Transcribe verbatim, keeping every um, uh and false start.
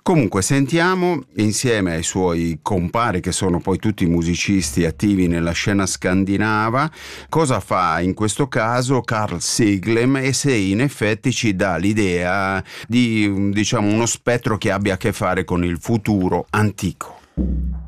Comunque sentiamo, insieme ai suoi compari, che sono poi tutti musicisti attivi nella scena scandinava, cosa fa in questo caso Carl Siglem e se in effetti ci dà l'idea di, diciamo, uno spettro che abbia a che fare con il futuro antico.